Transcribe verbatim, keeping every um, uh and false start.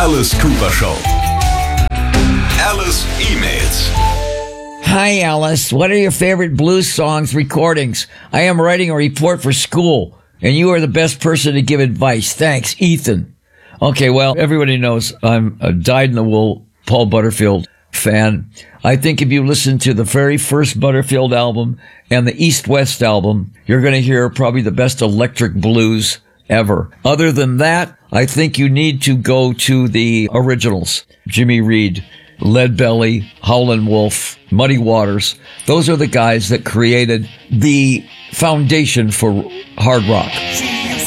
Alice Cooper Show. Alice emails. Hi, Alice. What are your favorite blues songs recordings? I am writing a report for school, and you are the best person to give advice. Thanks, Ethan. Okay, well, everybody knows I'm a dyed-in-the-wool Paul Butterfield fan. I think if you listen to the very first Butterfield album and the East-West album, you're going to hear probably the best electric blues ever. Other than that, I think you need to go to the originals. Jimmy Reed, Leadbelly, Howlin' Wolf, Muddy Waters. Those are the guys that created the foundation for hard rock.